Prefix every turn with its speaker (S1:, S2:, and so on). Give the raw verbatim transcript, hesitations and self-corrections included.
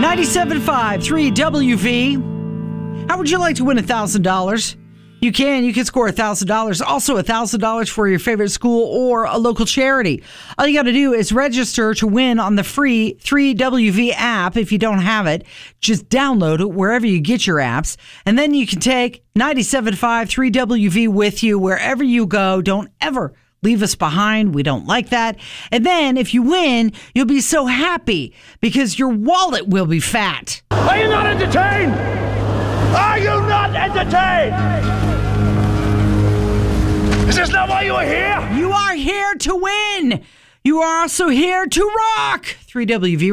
S1: ninety-seven point five, three W V. How would you like to win one thousand dollars? You can. You can score one thousand dollars. Also one thousand dollars for your favorite school or a local charity. All you got to do is register to win on the free three W V app. If you don't have it, just download it wherever you get your apps. And then you can take ninety-seven point five, three W V with you wherever you go. Don't ever leave us behind. We don't like that. And then if you win, you'll be so happy because your wallet will be fat.
S2: Are you not entertained? Are you not entertained? Is this not why you are here?
S1: You are here to win. You are also here to rock. three W V